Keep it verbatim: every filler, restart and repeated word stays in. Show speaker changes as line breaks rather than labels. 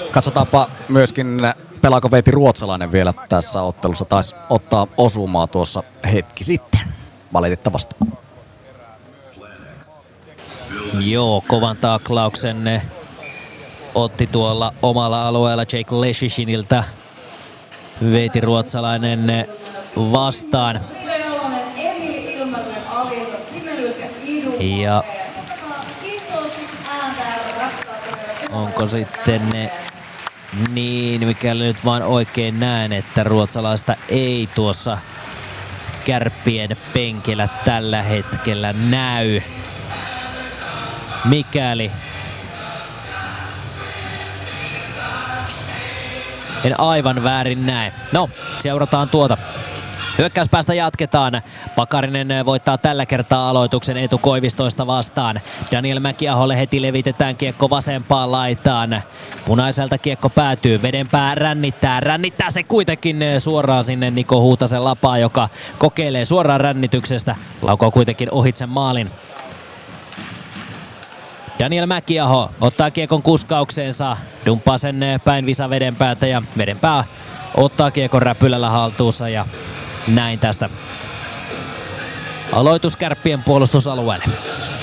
Katsotaanpa myöskin, pelaako Veeti Ruotsalainen vielä tässä ottelussa. Taisi ottaa osumaa tuossa hetki sitten, valitettavasti.
Joo, kovan taklauksen otti tuolla omalla alueella Jake Leshishiniltä Veeti Ruotsalainen vastaan. Ja onko sitten niin, mikäli nyt vaan oikein näen, että ruotsalaista ei tuossa Kärppien penkillä tällä hetkellä näy. Mikäli en aivan väärin näe. No, seurataan tuota. Hyökkäyspäästä jatketaan. Pakarinen voittaa tällä kertaa aloituksen Eetu Koivistoista vastaan. Daniel Mäkiaholle heti levitetään kiekko vasempaan laitaan. Punaiselta kiekko päätyy. Vedenpää rännittää. Rännittää se kuitenkin suoraan sinne Niko Huutasen lapaan, joka kokeilee suoraan rännityksestä. Laukoo kuitenkin ohitse maalin. Daniel Mäkiaho ottaa kiekon kuskaukseensa. Dumppaa sen päin Visa Vedenpäätä ja Vedenpää ottaa kiekon räpylällä haltuunsa ja näin tästä aloitus Kärppien puolustusalueelle.